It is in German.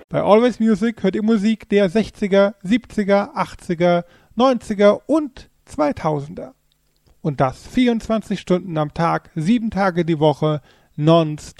Bei Always Music hört ihr Musik der 60er, 70er, 80er, 90er und 2000er. Und das 24 Stunden am Tag, 7 Tage die Woche, nonstop.